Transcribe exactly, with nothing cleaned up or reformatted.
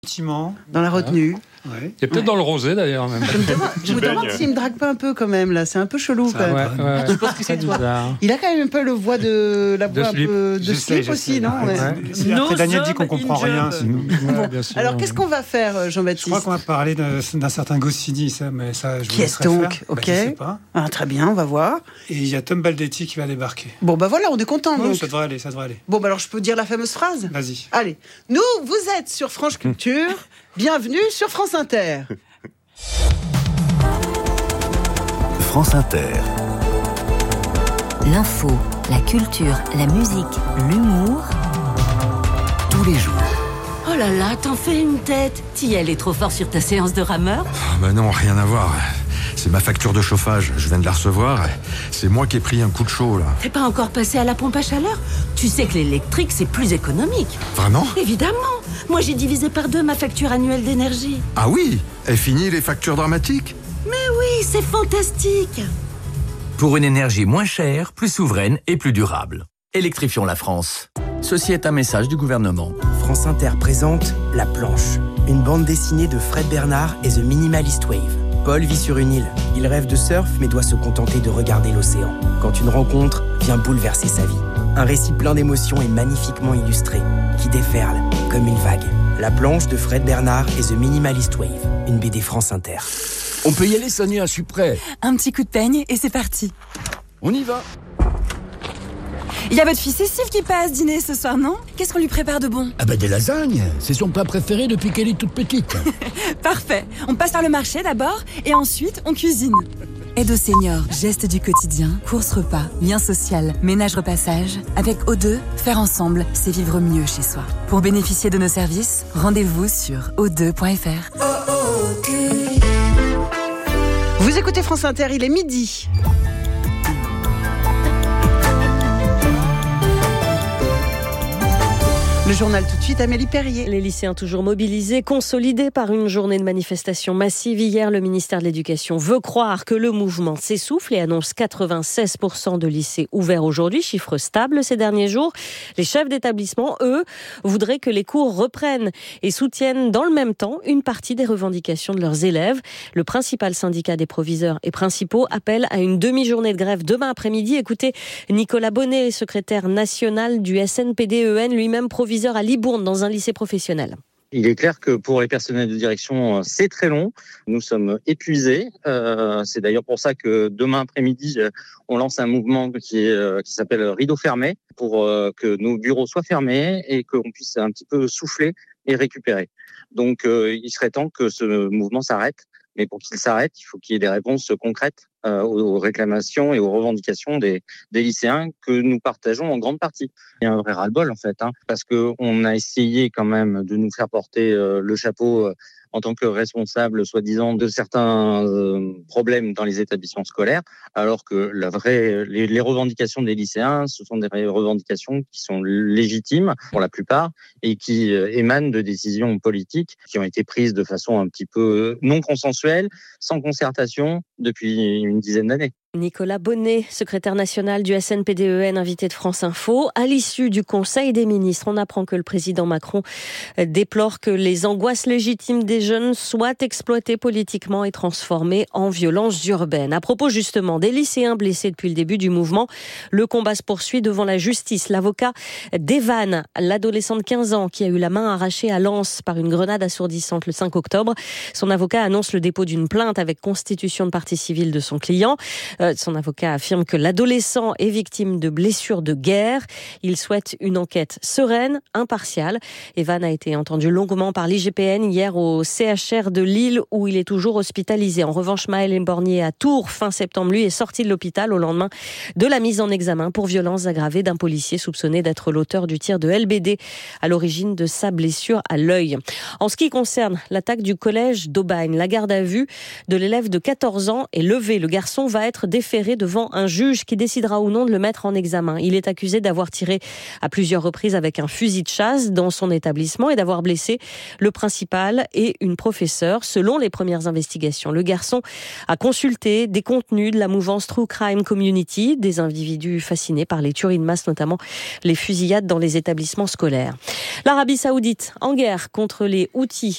Effectivement. Dans la retenue. Ouais. Il y a peut-être ouais. dans le rosé d'ailleurs même. Je me demande, je me demande s'il me drague pas un peu quand même là. C'est un peu chelou Ça quand même. Ouais, ouais, Je pense que c'est toi. bizarre. Il a quand même un peu le voix de la voix De un slip. peu de Je slip sais, aussi, je sais. non Ouais. ouais. C'est- Après Daniel dit qu'on comprend rien. c'est- Ouais, bien sûr. Alors qu'est-ce qu'on va faire, Je Jean-Baptiste? crois qu'on va parler d'un, d'un certain Goscinny, ça, mais ça, je vous Qui est-ce laisserai donc? faire. Ok. Bah, je sais pas. Ah, très bien, on va voir. Et il y a Tom Baldetti qui va débarquer. Bon bah voilà, on est content Oui, donc. ça devrait aller, ça devrait aller. Bon bah alors je peux dire la fameuse phrase? Vas-y. Allez, nous, vous êtes sur France Culture. Bienvenue sur France Inter. France Inter. L'info, la culture, la musique, l'humour. Tous les jours. Oh là là, t'en fais une tête. T'y allais trop fort sur ta séance de rameur. Ah bah non, rien à voir. C'est ma facture de chauffage, je viens de la recevoir. C'est moi qui ai pris un coup de chaud, là. T'es pas encore passé à la pompe à chaleur? Tu sais que l'électrique, c'est plus économique. Vraiment? Évidemment. Moi, j'ai divisé par deux ma facture annuelle d'énergie. Ah oui? Est fini les factures dramatiques? Oui, c'est fantastique. Pour une énergie moins chère, plus souveraine et plus durable. Électrifions la France. Ceci est un message du gouvernement. France Inter présente La Planche, une bande dessinée de Fred Bernard et The Minimalist Wave. Paul vit sur une île. Il rêve de surf mais doit se contenter de regarder l'océan. Quand une rencontre vient bouleverser sa vie. Un récit plein d'émotions et magnifiquement illustré, qui déferle comme une vague. La Planche de Fred Bernard et The Minimalist Wave, une B D France Inter. On peut y aller, Sonia, je suis prêt. Un petit coup de peigne et c'est parti. On y va. Il y a votre fille Cécile qui passe dîner ce soir, non? Qu'est-ce qu'on lui prépare de bon? Ah bah des lasagnes, c'est son plat préféré depuis qu'elle est toute petite. Parfait. On passe par le marché d'abord et ensuite on cuisine. Aide aux seniors, gestes du quotidien, courses repas, lien social, ménage repassage. Avec O deux, faire ensemble, c'est vivre mieux chez soi. Pour bénéficier de nos services, rendez-vous sur o deux point f r. Vous écoutez France Inter, il est midi. Le journal tout de suite, Amélie Perrier. Les lycéens toujours mobilisés, consolidés par une journée de manifestation massive. Hier, le ministère de l'Éducation veut croire que le mouvement s'essouffle et annonce quatre-vingt-seize pour cent de lycées ouverts aujourd'hui, chiffre stable ces derniers jours. Les chefs d'établissement, eux, voudraient que les cours reprennent et soutiennent dans le même temps une partie des revendications de leurs élèves. Le principal syndicat des proviseurs et principaux appelle à une demi-journée de grève demain après-midi. Écoutez, Nicolas Bonnet, secrétaire national du S N P D E N, lui-même proviseur à Libourne dans un lycée professionnel. Il est clair que pour les personnels de direction, c'est très long. Nous sommes épuisés. Euh, c'est d'ailleurs pour ça que demain après-midi, on lance un mouvement qui, est, qui s'appelle Rideau fermé pour euh, que nos bureaux soient fermés et qu'on puisse un petit peu souffler et récupérer. Donc, euh, il serait temps que ce mouvement s'arrête. Mais pour qu'il s'arrête, il faut qu'il y ait des réponses concrètes euh, aux réclamations et aux revendications des, des lycéens que nous partageons en grande partie. Il y a un vrai ras-le-bol en fait, hein, parce que on a essayé quand même de nous faire porter euh, le chapeau euh, en tant que responsable, soi-disant, de certains euh, problèmes dans les établissements scolaires, alors que la vraie, les, les revendications des lycéens, ce sont des revendications qui sont légitimes pour la plupart et qui euh, émanent de décisions politiques qui ont été prises de façon un petit peu non consensuelle, sans concertation depuis une dizaine d'années. Nicolas Bonnet, secrétaire national du S N P D E N, invité de France Info. À l'issue du Conseil des ministres, on apprend que le président Macron déplore que les angoisses légitimes des jeunes soient exploitées politiquement et transformées en violences urbaines. À propos justement des lycéens blessés depuis le début du mouvement, le combat se poursuit devant la justice. L'avocat d'Evan, l'adolescent de quinze ans qui a eu la main arrachée à Lens par une grenade assourdissante le cinq octobre, son avocat annonce le dépôt d'une plainte avec constitution de partie civile de son client. Son avocat affirme que l'adolescent est victime de blessures de guerre. Il souhaite une enquête sereine, impartiale. Evan a été entendu longuement par l'I G P N hier au C H R de Lille où il est toujours hospitalisé. En revanche, Maël Bornier à Tours, fin septembre, lui est sorti de l'hôpital au lendemain de la mise en examen pour violences aggravées d'un policier soupçonné d'être l'auteur du tir de L B D à l'origine de sa blessure à l'œil. En ce qui concerne l'attaque du collège d'Aubagne, la garde à vue de l'élève de quatorze ans jugement est levé. Le garçon va être déféré devant un juge qui décidera ou non de le mettre en examen. Il est accusé d'avoir tiré à plusieurs reprises avec un fusil de chasse dans son établissement et d'avoir blessé le principal et une professeure. Selon les premières investigations, le garçon a consulté des contenus de la mouvance True Crime Community, des individus fascinés par les tueries de masse, notamment les fusillades dans les établissements scolaires. L'Arabie Saoudite en guerre contre les Houthis